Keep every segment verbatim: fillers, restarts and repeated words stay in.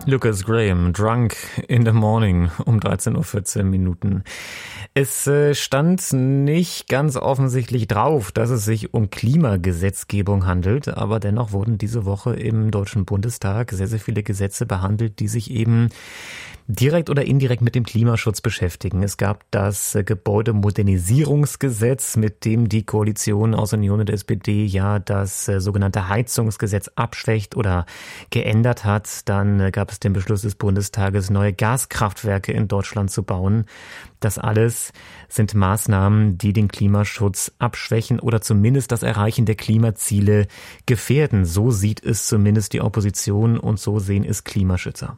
Lucas Graham, Drunk in the Morning, um dreizehn Uhr vierzehn Minuten. Es äh, stand nicht ganz offensichtlich drauf, dass es sich um Klimagesetzgebung handelt, aber dennoch wurden diese Woche im Deutschen Bundestag sehr, sehr viele Gesetze behandelt, die sich eben direkt oder indirekt mit dem Klimaschutz beschäftigen. Es gab das Gebäudemodernisierungsgesetz, mit dem die Koalition aus Union und S P D ja das sogenannte Heizungsgesetz abschwächt oder geändert hat. Dann gab es den Beschluss des Bundestages, neue Gaskraftwerke in Deutschland zu bauen. Das alles sind Maßnahmen, die den Klimaschutz abschwächen oder zumindest das Erreichen der Klimaziele gefährden. So sieht es zumindest die Opposition und so sehen es Klimaschützer.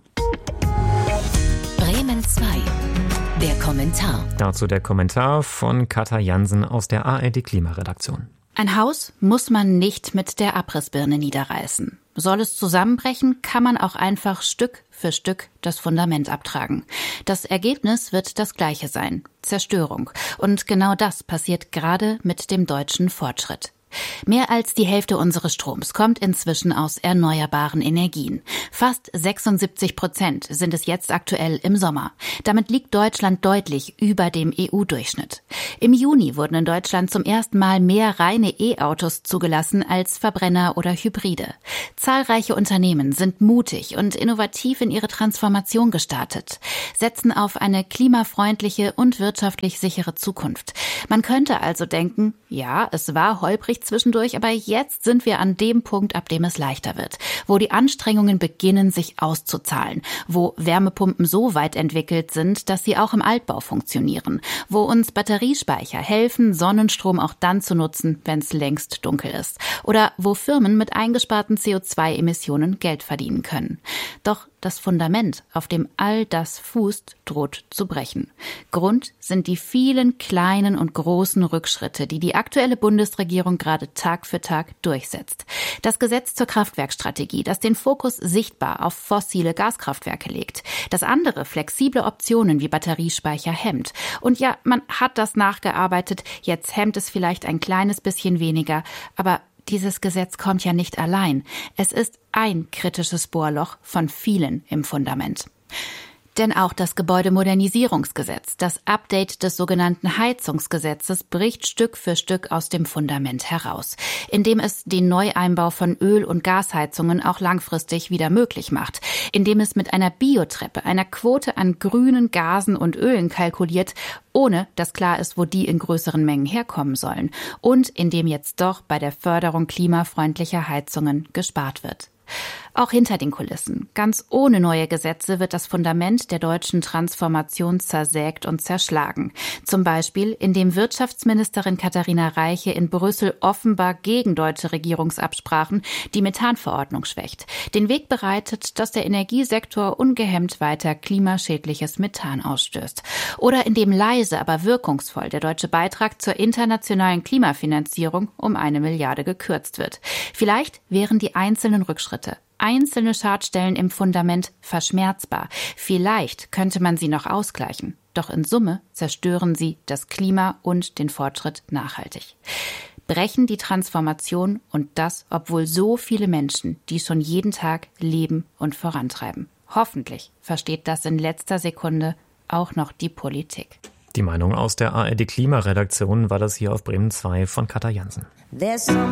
Bremen zwei. Der Kommentar. Dazu der Kommentar von Katja Jansen aus der A R D Klimaredaktion. Ein Haus muss man nicht mit der Abrissbirne niederreißen. Soll es zusammenbrechen, kann man auch einfach Stück für Stück das Fundament abtragen. Das Ergebnis wird das gleiche sein: Zerstörung. Und genau das passiert gerade mit dem deutschen Fortschritt. Mehr als die Hälfte unseres Stroms kommt inzwischen aus erneuerbaren Energien. Fast sechsundsiebzig Prozent sind es jetzt aktuell im Sommer. Damit liegt Deutschland deutlich über dem E U-Durchschnitt. Im Juni wurden in Deutschland zum ersten Mal mehr reine E-Autos zugelassen als Verbrenner oder Hybride. Zahlreiche Unternehmen sind mutig und innovativ in ihre Transformation gestartet, setzen auf eine klimafreundliche und wirtschaftlich sichere Zukunft. Man könnte also denken, ja, es war holprig zwischendurch, aber jetzt sind wir an dem Punkt, ab dem es leichter wird, wo die Anstrengungen beginnen, sich auszuzahlen, wo Wärmepumpen so weit entwickelt sind, dass sie auch im Altbau funktionieren, wo uns Batteriespeicher helfen, Sonnenstrom auch dann zu nutzen, wenn es längst dunkel ist, oder wo Firmen mit eingesparten C O zwei Emissionen Geld verdienen können. Doch das Fundament, auf dem all das fußt, droht zu brechen. Grund sind die vielen kleinen und großen Rückschritte, die die aktuelle Bundesregierung gerade Tag für Tag durchsetzt. Das Gesetz zur Kraftwerkstrategie, das den Fokus sichtbar auf fossile Gaskraftwerke legt. Das andere flexible Optionen wie Batteriespeicher hemmt. Und ja, man hat das nachgearbeitet, jetzt hemmt es vielleicht ein kleines bisschen weniger, aber dieses Gesetz kommt ja nicht allein. Es ist ein kritisches Bohrloch von vielen im Fundament. Denn auch das Gebäudemodernisierungsgesetz, das Update des sogenannten Heizungsgesetzes, bricht Stück für Stück aus dem Fundament heraus, indem es den Neueinbau von Öl- und Gasheizungen auch langfristig wieder möglich macht, indem es mit einer Biotreppe, einer Quote an grünen Gasen und Ölen kalkuliert, ohne dass klar ist, wo die in größeren Mengen herkommen sollen, und indem jetzt doch bei der Förderung klimafreundlicher Heizungen gespart wird. Auch hinter den Kulissen, ganz ohne neue Gesetze, wird das Fundament der deutschen Transformation zersägt und zerschlagen. Zum Beispiel, indem Wirtschaftsministerin Katharina Reiche in Brüssel offenbar gegen deutsche Regierungsabsprachen die Methanverordnung schwächt, den Weg bereitet, dass der Energiesektor ungehemmt weiter klimaschädliches Methan ausstößt. Oder indem leise, aber wirkungsvoll der deutsche Beitrag zur internationalen Klimafinanzierung um eine Milliarde gekürzt wird. Vielleicht wären die einzelnen Rückschritte, einzelne Schadstellen im Fundament verschmerzbar. Vielleicht könnte man sie noch ausgleichen. Doch in Summe zerstören sie das Klima und den Fortschritt nachhaltig. Brechen die Transformation, und das, obwohl so viele Menschen die schon jeden Tag leben und vorantreiben. Hoffentlich versteht das in letzter Sekunde auch noch die Politik. Die Meinung aus der A R D Klimaredaktion war das hier auf Bremen zwei von Katja Jansen.